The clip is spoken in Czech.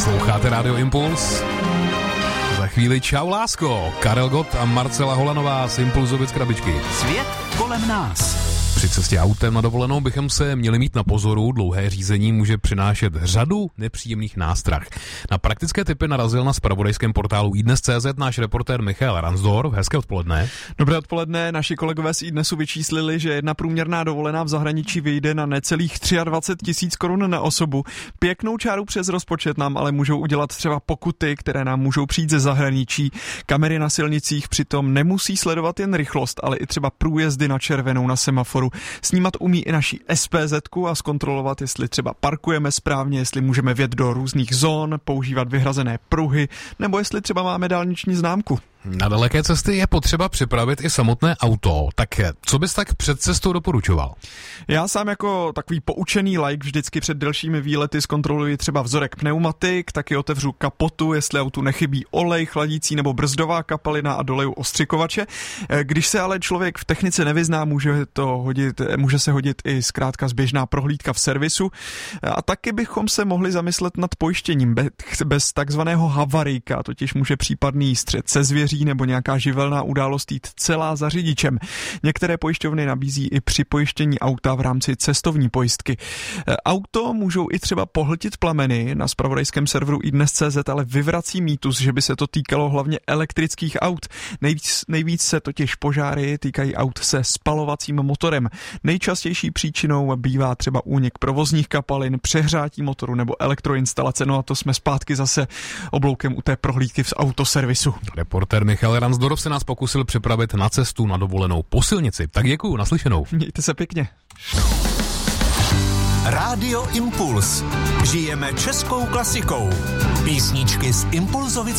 Posloucháte Radio Impuls. Za chvíli čau lásko, Karel Gott a Marcela Holanová z Impulzovic krabičky. Svět kolem nás. Při cestě autem na dovolenou bychom se měli mít na pozoru, dlouhé řízení může přinášet řadu nepříjemných nástrah. Na praktické tipy narazil na zpravodajském portálu iDnes.cz náš reportér Michal Ransdorf. Hezké odpoledne. Dobré odpoledne, naši kolegové z iDnesu vyčíslili, že jedna průměrná dovolená v zahraničí vyjde na necelých 23 000 korun na osobu. Pěknou čáru přes rozpočet nám ale můžou udělat třeba pokuty, které nám můžou přijít ze zahraničí. Kamery na silnicích přitom nemusí sledovat jen rychlost, ale i třeba průjezdy na červenou na semaforu. Snímat umí i naší SPZ-ku a zkontrolovat, jestli třeba parkujeme správně, jestli můžeme vjet do různých zón, používat vyhrazené pruhy, nebo jestli třeba máme dálniční známku. Na daleké cesty je potřeba připravit i samotné auto. Tak co bys tak před cestou doporučoval? Já sám jako takový poučený laik vždycky před delšími výlety zkontroluji třeba vzorek pneumatik, taky otevřu kapotu, jestli autu nechybí olej, chladící nebo brzdová kapalina a doleju ostřikovače. Když se ale člověk v technice nevyzná, může se hodit i zkrátka zběžná prohlídka v servisu. A taky bychom se mohli zamyslet nad pojištěním. Bez takzvaného havarijka totiž může případný střet se zvěří nebo nějaká živelná událost jít celá za řidičem. Některé pojišťovny nabízí i připojištění auta v rámci cestovní pojistky. Auto můžou i třeba pohltit plameny. Na zpravodajském serveru iDnes.cz ale vyvrací mýtus, že by se to týkalo hlavně elektrických aut. Nejvíc se totiž požáry týkají aut se spalovacím motorem. Nejčastější příčinou bývá třeba únik provozních kapalin, přehřátí motoru nebo elektroinstalace. No a to jsme zpátky zase obloukem u té prohlídky v autoservisu. Reportér Michal Ransdorf se nás pokusil připravit na cestu na dovolenou po silnici. Tak děkuju, naslyšenou. Mějte se pěkně. Rádio Impuls. Žijeme českou klasikou. Písničky z Impulzovic